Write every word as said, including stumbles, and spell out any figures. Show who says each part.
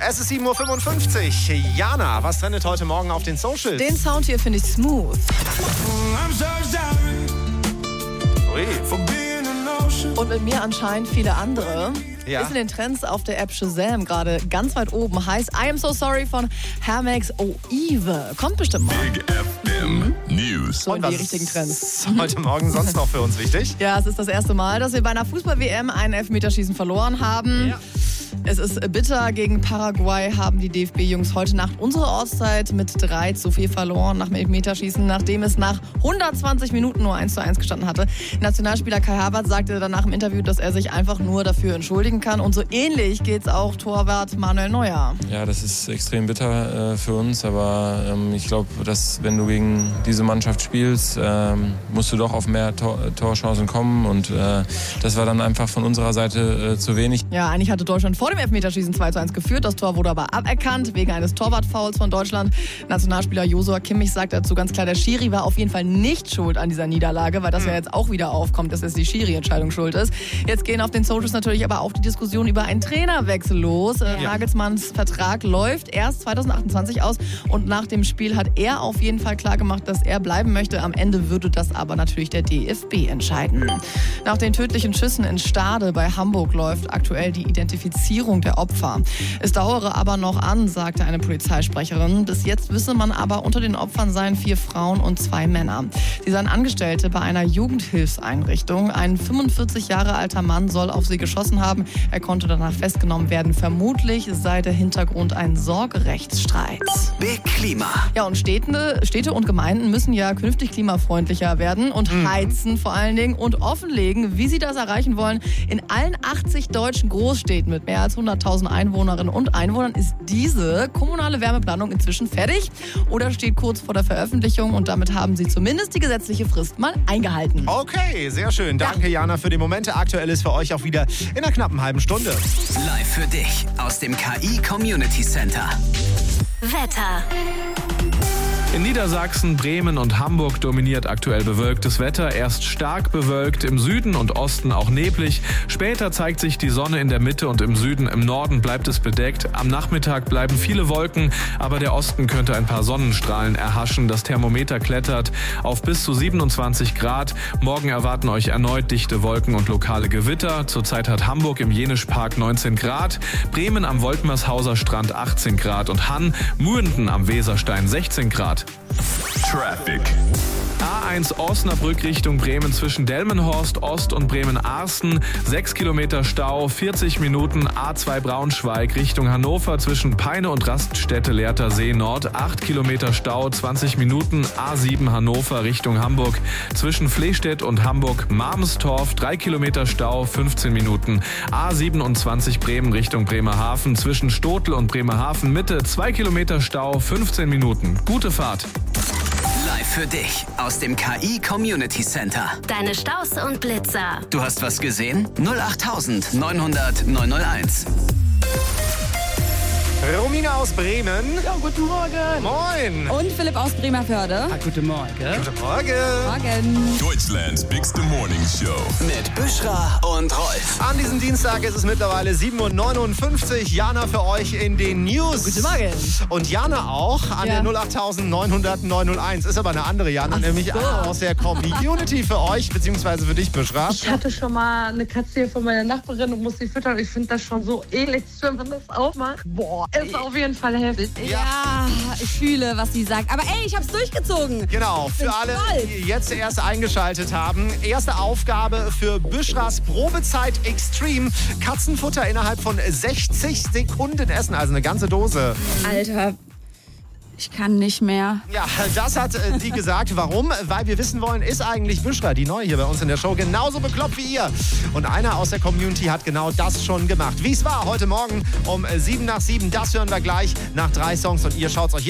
Speaker 1: Es ist sieben Uhr fünfundfünfzig. Jana, was trendet heute Morgen auf den Socials?
Speaker 2: Den Sound hier finde ich smooth.
Speaker 1: Ui.
Speaker 2: Und mit mir anscheinend viele andere.
Speaker 1: Ja.
Speaker 2: Ist in den Trends auf der App Shazam gerade ganz weit oben. Heißt I Am So Sorry von Hermex Oive. Kommt bestimmt mal.
Speaker 3: Big F M News.
Speaker 2: So in
Speaker 1: Und
Speaker 2: die
Speaker 1: was
Speaker 2: richtigen Trends.
Speaker 1: ist heute Morgen sonst noch für uns wichtig?
Speaker 2: Ja, es ist das erste Mal, dass wir bei einer Fußball-W M ein Elfmeterschießen verloren haben.
Speaker 1: Ja.
Speaker 2: Es ist bitter. Gegen Paraguay haben die D F B-Jungs heute Nacht unsere Ortszeit mit drei zu vier verloren nach dem Elfmeterschießen, nachdem es nach hundertzwanzig Minuten nur eins zu eins gestanden hatte. Nationalspieler Kai Havertz sagte danach im Interview, dass er sich einfach nur dafür entschuldigen kann. Und so ähnlich geht's auch Torwart Manuel Neuer.
Speaker 4: Ja, das ist extrem bitter äh, für uns, aber ähm, ich glaube, dass wenn du gegen diese Mannschaft spielst, ähm, musst du doch auf mehr Tor Torchancen kommen und äh, das war dann einfach von unserer Seite äh, zu wenig.
Speaker 2: Ja, eigentlich hatte Deutschland vor dem Elfmeterschießen zwei zu eins geführt. Das Tor wurde aber aberkannt wegen eines Torwartfouls von Deutschland. Nationalspieler Josua Kimmich sagt dazu ganz klar, der Schiri war auf jeden Fall nicht schuld an dieser Niederlage, weil das ja jetzt auch wieder aufkommt, dass es die Schiri-Entscheidung schuld ist. Jetzt gehen auf den Socials natürlich aber auch die Diskussion über einen Trainerwechsel los. Ja. Nagelsmanns Vertrag läuft erst zweitausendachtundzwanzig aus und nach dem Spiel hat er auf jeden Fall klargemacht, dass er bleiben möchte. Am Ende würde das aber natürlich der D F B entscheiden. Nach den tödlichen Schüssen in Stade bei Hamburg läuft aktuell die Identifizierung der Opfer. Es dauere aber noch an, sagte eine Polizeisprecherin. Bis jetzt wisse man aber, unter den Opfern seien vier Frauen und zwei Männer. Sie seien Angestellte bei einer Jugendhilfseinrichtung. Ein fünfundvierzig Jahre alter Mann soll auf sie geschossen haben. Er konnte danach festgenommen werden. Vermutlich sei der Hintergrund ein Sorgerechtsstreit.
Speaker 5: Big Klima.
Speaker 2: Ja, und Städte, Städte und Gemeinden müssen ja künftig klimafreundlicher werden und
Speaker 1: Mhm.
Speaker 2: heizen vor allen Dingen und offenlegen, wie sie das erreichen wollen. In allen achtzig deutschen Großstädten mit mehr als hunderttausend Einwohnerinnen und Einwohnern ist diese kommunale Wärmeplanung inzwischen fertig oder steht kurz vor der Veröffentlichung und damit haben sie zumindest die gesetzliche Frist mal eingehalten.
Speaker 1: Okay, sehr schön. Danke, Jana, für die Momente. Aktuell ist für euch auch wieder in einer knappen halben Stunde.
Speaker 5: Live für dich aus dem K I Community Center.
Speaker 6: Wetter.
Speaker 7: In Niedersachsen, Bremen und Hamburg dominiert aktuell bewölktes Wetter. Erst stark bewölkt, im Süden und Osten auch neblig. Später zeigt sich die Sonne in der Mitte und im Süden. Im Norden bleibt es bedeckt. Am Nachmittag bleiben viele Wolken, aber der Osten könnte ein paar Sonnenstrahlen erhaschen. Das Thermometer klettert auf bis zu siebenundzwanzig Grad. Morgen erwarten euch erneut dichte Wolken und lokale Gewitter. Zurzeit hat Hamburg im Jenischpark neunzehn Grad, Bremen am Woltmershauser Strand achtzehn Grad und Hann, Muenden am Weserstein sechzehn Grad.
Speaker 3: Traffic.
Speaker 7: A eins Osnabrück Richtung Bremen zwischen Delmenhorst Ost und Bremen-Arsten. sechs Kilometer Stau, vierzig Minuten. A zwei Braunschweig Richtung Hannover zwischen Peine und Raststätte Lehrter See Nord. acht Kilometer Stau, zwanzig Minuten. A sieben Hannover Richtung Hamburg zwischen Flehstedt und Hamburg-Marmestorf. drei Kilometer Stau, fünfzehn Minuten. A siebenundzwanzig Bremen Richtung Bremerhaven zwischen Stotel und Bremerhaven Mitte. zwei Kilometer Stau, fünfzehn Minuten. Gute Fahrt.
Speaker 5: Live für dich aus dem K I Community Center.
Speaker 6: Deine Staus und Blitzer.
Speaker 5: Du hast was gesehen? null acht neunhundert neunhunderteins.
Speaker 1: Romina aus Bremen.
Speaker 8: Ja, guten Morgen.
Speaker 1: Moin.
Speaker 8: Und Philipp aus Bremerförde.
Speaker 9: Ah, guten Morgen.
Speaker 1: Guten Morgen.
Speaker 8: Morgen.
Speaker 3: Deutschlands Bigste Morning Show.
Speaker 5: Mit Büschra und Rolf.
Speaker 1: An diesem Dienstag ist es mittlerweile sieben Uhr neunundfünfzig. Jana für euch in den News.
Speaker 2: Guten Morgen.
Speaker 1: Und Jana auch an
Speaker 2: Ja.
Speaker 1: der null acht neunhundert neunhunderteins. Ist aber eine andere Jana,
Speaker 2: Ach
Speaker 1: nämlich
Speaker 2: so.
Speaker 1: aus der Community für euch, beziehungsweise für dich, Büschra.
Speaker 10: Ich hatte schon mal eine Katze hier von meiner Nachbarin und musste sie füttern. Ich finde das schon so eklig, wenn man das aufmacht. Boah, ist auf jeden Fall heftig.
Speaker 8: Ja, ich fühle, was sie sagt. Aber ey, ich hab's durchgezogen.
Speaker 1: Genau, für
Speaker 8: bin
Speaker 1: alle,
Speaker 8: stolz.
Speaker 1: die jetzt erst eingeschaltet haben. Erste Aufgabe für Büschras Probezeit Extreme. Katzenfutter innerhalb von sechzig Sekunden essen, also eine ganze Dose.
Speaker 8: Alter, ich kann nicht mehr.
Speaker 1: Ja, das hat äh, die gesagt. Warum? Weil wir wissen wollen, ist eigentlich Büschra, die Neue hier bei uns in der Show, genauso bekloppt wie ihr? Und einer aus der Community hat genau das schon gemacht. Wie es war heute Morgen um sieben nach sieben, das hören wir gleich nach drei Songs und ihr schaut's euch